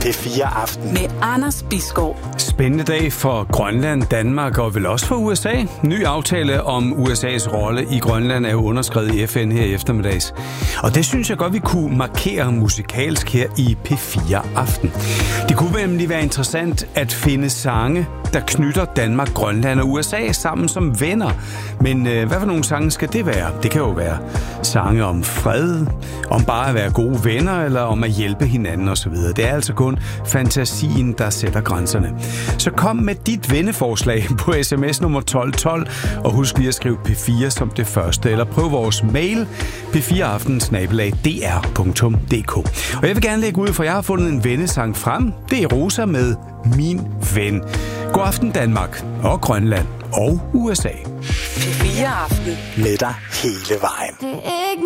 P4 Aften. Med Anders Bisgaard. Spændende dag for Grønland, Danmark og vel også for USA. Ny aftale om USA's rolle i Grønland er underskrevet i FN her i eftermiddags. Og det synes jeg godt, vi kunne markere musikalsk her i P4 Aften. Det kunne nemlig være interessant at finde sange, der knytter Danmark, Grønland og USA sammen som venner. Men hvad for nogle sange skal det være? Det kan jo være sange om fred, om bare at være gode venner, eller om at hjælpe hinanden osv. Det er altså kun fantasien, der sætter grænserne. Så kom med dit venneforslag på sms nummer 1212, og husk lige at skrive P4 som det første, eller prøv vores mail p4aften@dr.dk. Og jeg vil gerne lægge ud, for jeg har fundet en vennesang frem. Det er Rosa med Min Ven. God aften Danmark og Grønland og USA. P4 Aften. Med dig hele vejen. Det er ikke